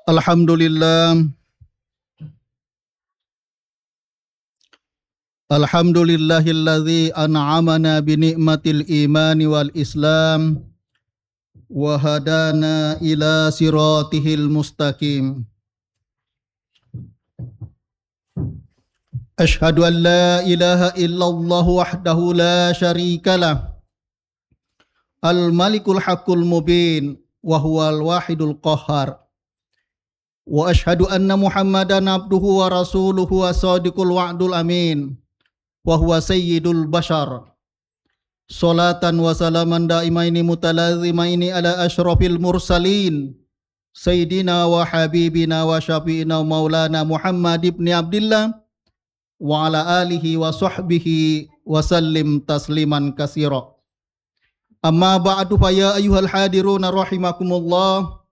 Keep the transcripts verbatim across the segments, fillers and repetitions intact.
Alhamdulillah. Alhamdulillahilladzi an'amana bi ni'matil imani wal islam wa hadana ila siratihil mustaqim. Ashhadu an la ilaha illallah wahdahu la syarikalah. Al-malikul haqqul mubin wa huwal wahidul qahhar. Wa ashhadu anna Muhammadan abduhu wa rasuluhu wa sadiqul wa'dul amin. Wa huwa sayyidul bashar. Salatan wa salaman daimaini mutalazimaini ala ashrafil mursalin sayyidina wa habibina wa syafi'ina wa maulana Muhammad ibn Abdillah wa ala alihi wa sahbihi wa sallim tasliman katsira. Amma ba'du fa ya ayyuhal hadiruna rahimakumullah.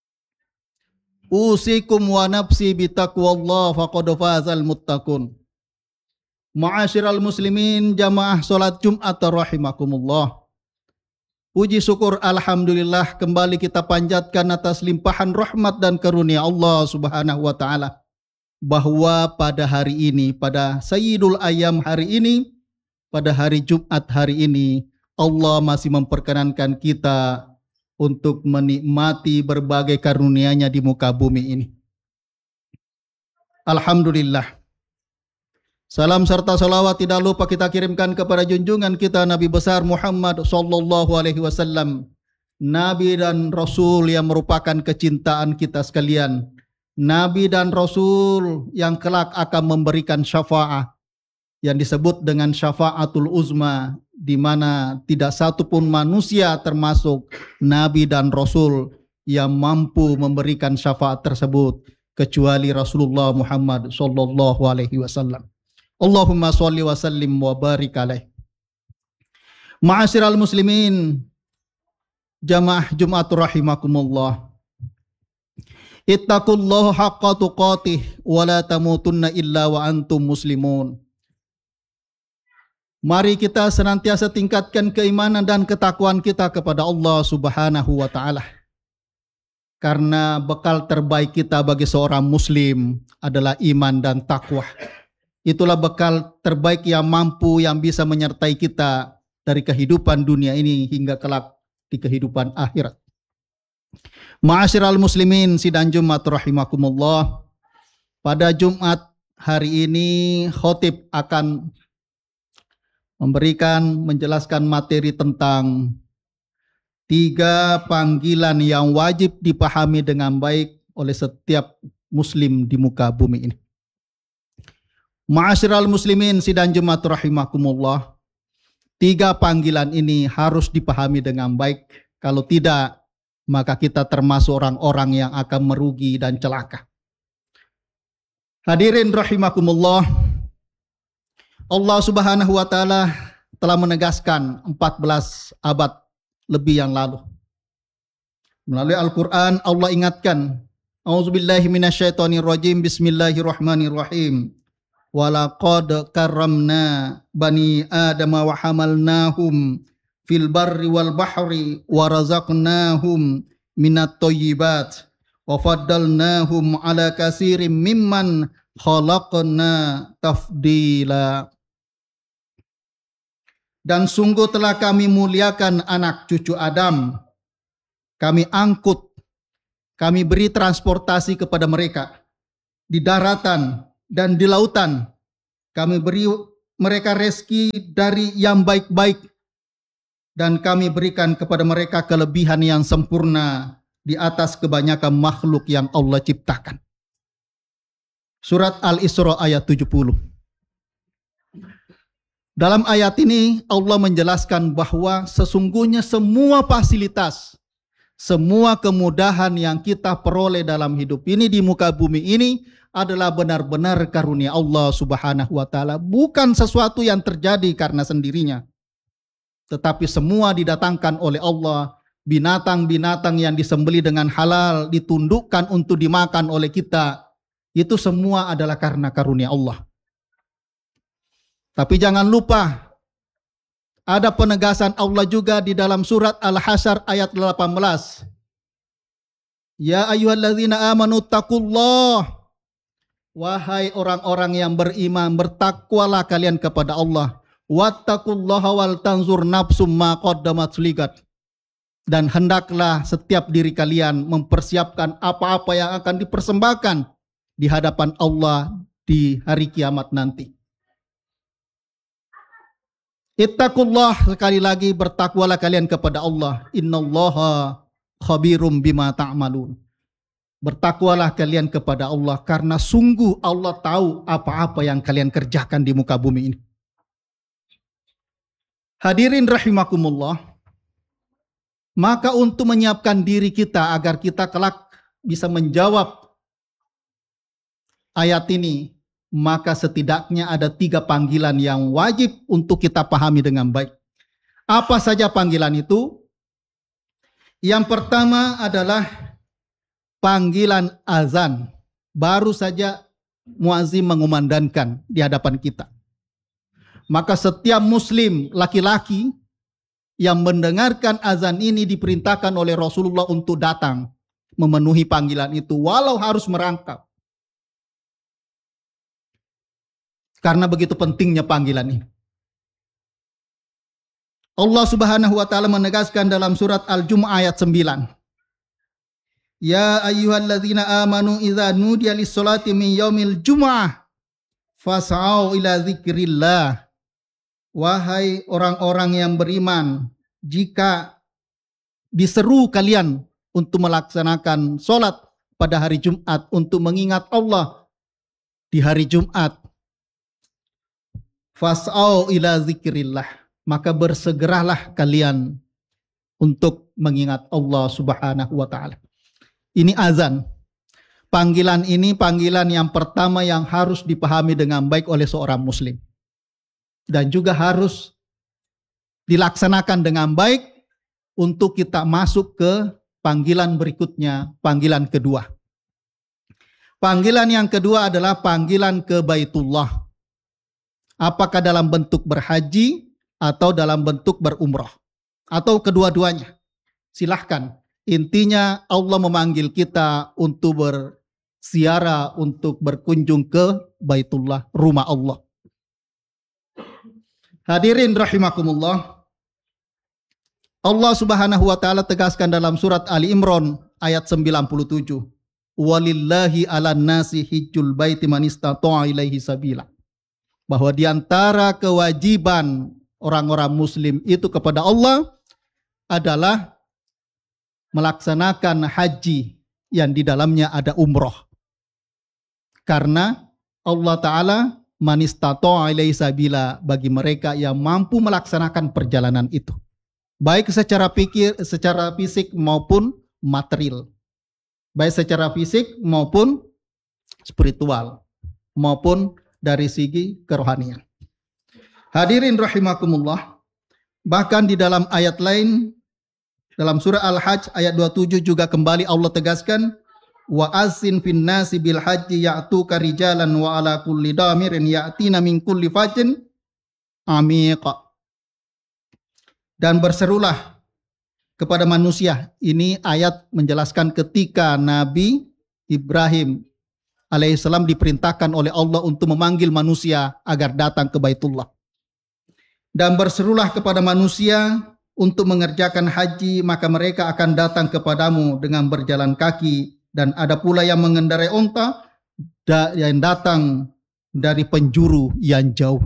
Usikum wa nafsi bitaqwallah faqad fazal muttaqun. Ma'asyiral muslimin jamaah salat Jumat rahimakumullah. Puji syukur alhamdulillah kembali kita panjatkan atas limpahan rahmat dan karunia Allah Subhanahu wa taala bahwa pada hari ini, pada Sayyidul Ayyam hari ini, pada hari Jumat hari ini Allah masih memperkenankan kita untuk menikmati berbagai karunia-Nya di muka bumi ini. Alhamdulillah. Salam serta salawat tidak lupa kita kirimkan kepada junjungan kita Nabi besar Muhammad sallallahu alaihi wasallam, Nabi dan Rasul yang merupakan kecintaan kita sekalian, Nabi dan Rasul yang kelak akan memberikan syafaat yang disebut dengan syafaatul uzma, di mana tidak satu pun manusia termasuk Nabi dan Rasul yang mampu memberikan syafaat tersebut kecuali Rasulullah Muhammad sallallahu alaihi wasallam. Allahumma sholli wa sallim wa barik alaih. Ma'asyiral muslimin, jamaah Jumat rahimakumullah. Ittaqullaha haqqa tuqatih wa la tamutunna illa wa antum muslimun. Mari kita senantiasa tingkatkan keimanan dan ketakwaan kita kepada Allah Subhanahu wa taala. Karena bekal terbaik kita bagi seorang muslim adalah iman dan takwa. Itulah bekal terbaik yang mampu yang bisa menyertai kita dari kehidupan dunia ini hingga kelak di kehidupan akhirat. Ma'asyiral muslimin sidang Jumat rahimakumullah. Pada Jumat hari ini khotib akan memberikan, menjelaskan materi tentang tiga panggilan yang wajib dipahami dengan baik oleh setiap muslim di muka bumi ini. Ma'asyiral muslimin sidang Jumat rahimakumullah. Tiga panggilan ini harus dipahami dengan baik. Kalau tidak, maka kita termasuk orang-orang yang akan merugi dan celaka. Hadirin rahimakumullah. Allah Subhanahu wa taala telah menegaskan empat belas abad lebih yang lalu. Melalui Al-Qur'an Allah ingatkan, A'udzubillahi minasyaitonirrajim, bismillahirrahmanirrahim. Walaqad karramna bani adama wa hamalnahum fil barri wal bahri wa razaqnahum minat thayyibat wa faddalnahum ala katsirin mimman khalaqna tafdila. Dan sungguh telah kami muliakan anak cucu Adam, kami angkut, kami beri transportasi kepada mereka di daratan dan di lautan. Kami beri mereka rezeki dari yang baik-baik, dan kami berikan kepada mereka kelebihan yang sempurna di atas kebanyakan makhluk yang Allah ciptakan. Surat Al-Isra ayat tujuh puluh. Dalam ayat ini Allah menjelaskan bahwa sesungguhnya semua fasilitas, semua kemudahan yang kita peroleh dalam hidup ini di muka bumi ini adalah benar-benar karunia Allah Subhanahu wa taala, bukan sesuatu yang terjadi karena sendirinya. Tetapi semua didatangkan oleh Allah. Binatang-binatang yang disembeli dengan halal ditundukkan untuk dimakan oleh kita. Itu semua adalah karena karunia Allah. Tapi jangan lupa, ada penegasan Allah juga di dalam surat Al-Hasyr ayat delapan belas. Ya ayyuhalladzina amanu taqullah. Wahai orang-orang yang beriman, bertakwalah kalian kepada Allah. Wattaqullaha wal tanzur nafsum ma qaddamat ligat. Dan hendaklah setiap diri kalian mempersiapkan apa-apa yang akan dipersembahkan di hadapan Allah di hari kiamat nanti. Ittaqullah, sekali lagi bertakwalah kalian kepada Allah. Innallaha khabirum bima ta'malun. Bertakwalah kalian kepada Allah karena sungguh Allah tahu apa-apa yang kalian kerjakan di muka bumi ini. Hadirin rahimakumullah, maka untuk menyiapkan diri kita agar kita kelak bisa menjawab ayat ini, maka setidaknya ada tiga panggilan yang wajib untuk kita pahami dengan baik. Apa saja panggilan itu? Yang pertama adalah panggilan azan. Baru saja muazin mengumandangkan di hadapan kita. Maka setiap muslim laki-laki yang mendengarkan azan ini diperintahkan oleh Rasulullah untuk datang memenuhi panggilan itu walau harus merangkap. Karena begitu pentingnya panggilan ini. Allah Subhanahu wa taala menegaskan dalam surat Al-Jumu'ah ayat sembilan. Ya ayyuhalladzina amanu idza nudiya lis-sholati min yaumil jumu'ah fas'au ila dzikrillah. Wahai orang-orang yang beriman, jika diseru kalian untuk melaksanakan sholat pada hari Jumat untuk mengingat Allah di hari Jumat, fas'au ila dzikrillah, maka bersegeralah kalian untuk mengingat Allah Subhanahu wa taala. Ini azan. Panggilan ini panggilan yang pertama yang harus dipahami dengan baik oleh seorang muslim. Dan juga harus dilaksanakan dengan baik untuk kita masuk ke panggilan berikutnya, panggilan kedua. Panggilan yang kedua adalah panggilan ke Baitullah. Apakah dalam bentuk berhaji atau dalam bentuk berumrah atau kedua-duanya. Silahkan. Intinya Allah memanggil kita untuk berziarah, untuk berkunjung ke Baitullah, rumah Allah. Hadirin rahimakumullah. Allah Subhanahu wa taala tegaskan dalam surat Ali Imran ayat sembilan puluh tujuh. Walillahi 'alan nasi hijjul baiti man istata'a ilaihi sabila. Bahwa di antara kewajiban orang-orang muslim itu kepada Allah adalah melaksanakan haji yang di dalamnya ada umroh. Karena Allah Ta'ala manistato'a ilaihi sabila, bagi mereka yang mampu melaksanakan perjalanan itu. Baik secara pikir, secara fisik maupun material. Baik secara fisik maupun spiritual. Maupun dari segi kerohanian. Hadirin rahimakumullah. Bahkan di dalam ayat lain, dalam surah Al-Hajj ayat dua puluh tujuh juga kembali Allah tegaskan, wa azin fin nasi bil haji ya'tuka rijalan wa ala kulli damirin ya'tina min kulli fajin amiqa. Dan berserulah kepada manusia. Ini ayat menjelaskan ketika Nabi Ibrahim alaihissalam diperintahkan oleh Allah untuk memanggil manusia agar datang ke Baitullah. Dan berserulah kepada manusia untuk mengerjakan haji, maka mereka akan datang kepadamu dengan berjalan kaki. Dan ada pula yang mengendarai onta yang datang dari penjuru yang jauh.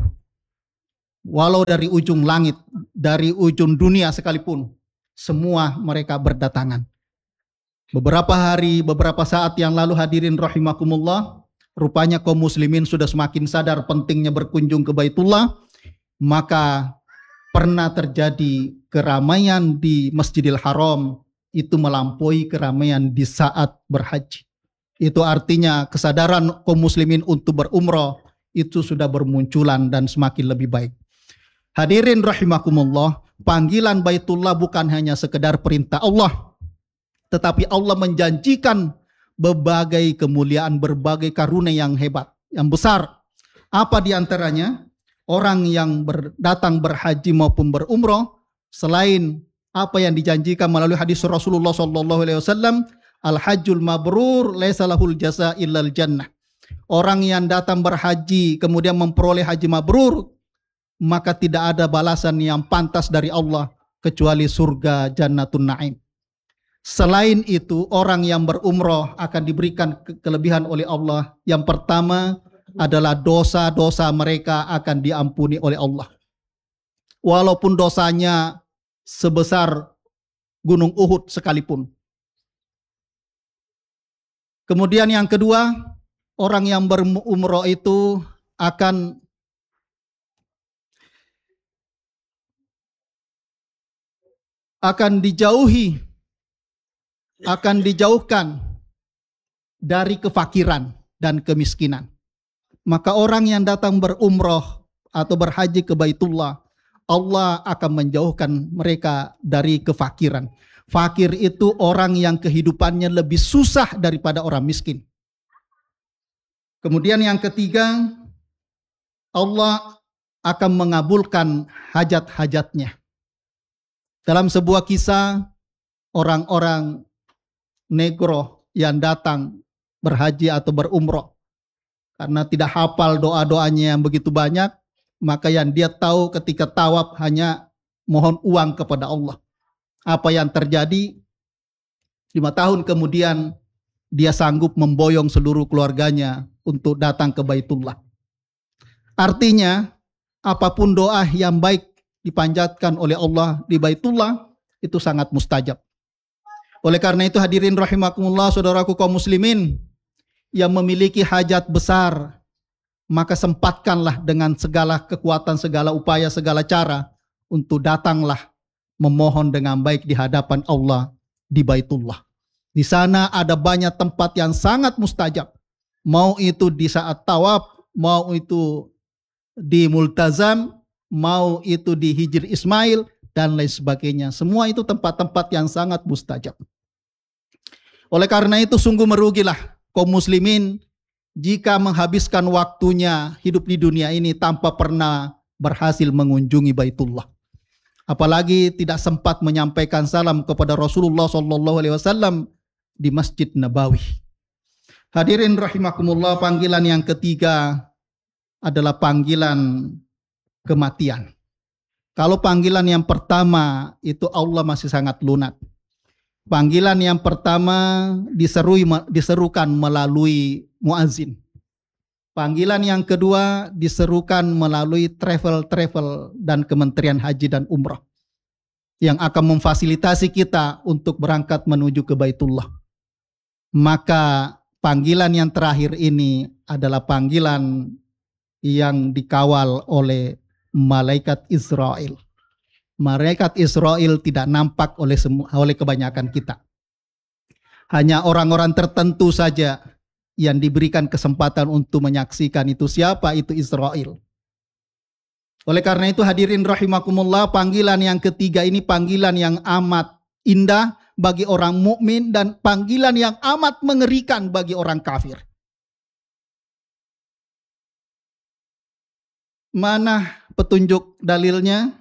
Walau dari ujung langit, dari ujung dunia sekalipun, semua mereka berdatangan. Beberapa hari, beberapa saat yang lalu hadirin rahimakumullah, rupanya kaum muslimin sudah semakin sadar pentingnya berkunjung ke Baitullah. Maka pernah terjadi keramaian di Masjidil Haram itu melampaui keramaian di saat berhaji. Itu artinya kesadaran kaum muslimin untuk berumrah itu sudah bermunculan dan semakin lebih baik. Hadirin rahimakumullah, panggilan Baitullah bukan hanya sekedar perintah Allah, tetapi Allah menjanjikan berbagai kemuliaan, berbagai karunia yang hebat, yang besar. Apa di antaranya? Orang yang ber, datang berhaji maupun berumrah, selain apa yang dijanjikan melalui hadis Rasulullah Sallallahu Alaihi Wasallam, Al-hajjul mabrur laisa lahul jasa illal jannah. Orang yang datang berhaji kemudian memperoleh haji mabrur, maka tidak ada balasan yang pantas dari Allah kecuali surga Jannatun Naim. Selain itu, orang yang berumroh akan diberikan ke- kelebihan oleh Allah. Yang pertama adalah dosa-dosa mereka akan diampuni oleh Allah. Walaupun dosanya sebesar gunung Uhud sekalipun. Kemudian yang kedua, orang yang berumroh itu akan akan dijauhi, akan dijauhkan dari kefakiran dan kemiskinan. Maka orang yang datang berumroh atau berhaji ke Baitullah, Allah akan menjauhkan mereka dari kefakiran. Fakir itu orang yang kehidupannya lebih susah daripada orang miskin. Kemudian yang ketiga, Allah akan mengabulkan hajat-hajatnya. Dalam sebuah kisah, orang-orang negro yang datang berhaji atau berumroh, karena tidak hafal doa-doanya yang begitu banyak, maka yang dia tahu ketika tawaf hanya mohon uang kepada Allah. Apa yang terjadi? Lima tahun kemudian dia sanggup memboyong seluruh keluarganya untuk datang ke Baitullah. Artinya, apapun doa yang baik dipanjatkan oleh Allah di Baitullah, itu sangat mustajab. Oleh karena itu hadirin rahimakumullah, saudaraku kaum muslimin yang memiliki hajat besar, maka sempatkanlah dengan segala kekuatan, segala upaya, segala cara untuk datanglah memohon dengan baik di hadapan Allah di Baitullah. Di sana ada banyak tempat yang sangat mustajab. Mau itu di saat tawaf, mau itu di Multazam, mau itu di Hijr Ismail, dan lain sebagainya. Semua itu tempat-tempat yang sangat mustajab. Oleh karena itu sungguh merugilah kaum muslimin jika menghabiskan waktunya hidup di dunia ini tanpa pernah berhasil mengunjungi Baitullah. Apalagi tidak sempat menyampaikan salam kepada Rasulullah Shallallahu Alaihi Wasallam di Masjid Nabawi. Hadirin rahimakumullah, panggilan yang ketiga adalah panggilan kematian. Kalau panggilan yang pertama itu Allah masih sangat lunak. Panggilan yang pertama diserui, diserukan melalui muazin. Panggilan yang kedua diserukan melalui travel-travel dan Kementerian Haji dan Umrah yang akan memfasilitasi kita untuk berangkat menuju ke Baitullah. Maka panggilan yang terakhir ini adalah panggilan yang dikawal oleh malaikat Israel. Malaikat Israel tidak nampak oleh semua, oleh kebanyakan kita. Hanya orang-orang tertentu saja yang diberikan kesempatan untuk menyaksikan itu. Siapa itu Israel? Oleh karena itu hadirin rahimakumullah, panggilan yang ketiga ini panggilan yang amat indah bagi orang mukmin dan panggilan yang amat mengerikan bagi orang kafir. Mana petunjuk dalilnya?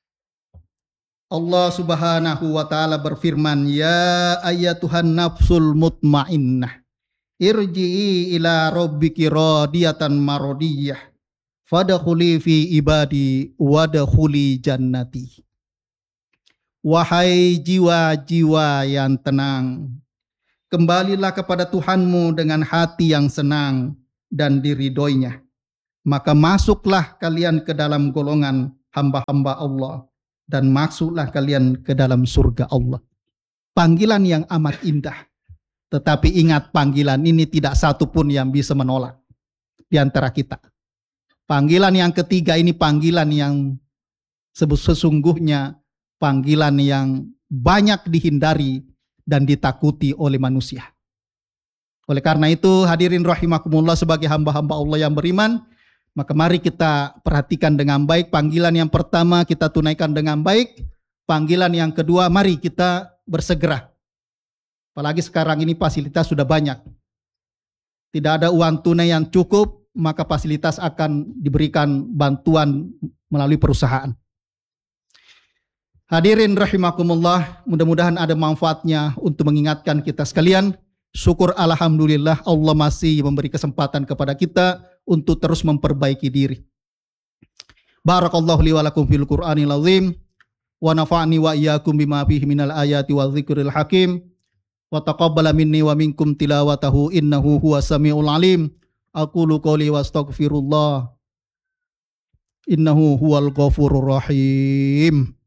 Allah Subhanahu wa taala berfirman, "Ya ayyatuhan nafsul mutmainnah, irji'i ila rabbiki radiyatan maradiyah, fadkhuli fi ibadi wadkhuli jannati." Wahai jiwa-jiwa yang tenang, kembalilah kepada Tuhanmu dengan hati yang senang dan diridhoinya. Maka masuklah kalian ke dalam golongan hamba-hamba Allah dan masuklah kalian ke dalam surga Allah. Panggilan yang amat indah. Tetapi ingat, panggilan ini tidak satu pun yang bisa menolak di antara kita. Panggilan yang ketiga ini panggilan yang sesungguhnya panggilan yang banyak dihindari dan ditakuti oleh manusia. Oleh karena itu hadirin rahimakumullah, sebagai hamba-hamba Allah yang beriman, maka mari kita perhatikan dengan baik. Panggilan yang pertama kita tunaikan dengan baik. Panggilan yang kedua, mari kita bersegera. Apalagi sekarang ini fasilitas sudah banyak. Tidak ada uang tunai yang cukup, maka fasilitas akan diberikan bantuan melalui perusahaan. Hadirin rahimakumullah, mudah-mudahan ada manfaatnya untuk mengingatkan kita sekalian. Syukur alhamdulillah Allah masih memberi kesempatan kepada kita untuk terus memperbaiki diri. Barakallahu li wa lakum fil Qur'anil azim wa nafa'ni wa iyyakum bima fihi minal ayati wa dzikril hakim wa taqabbala minni wa minkum tilawatahu innahu huwas samiul alim. Aqulu qouli wa astaghfirullah innahu huwal ghafurur rahim.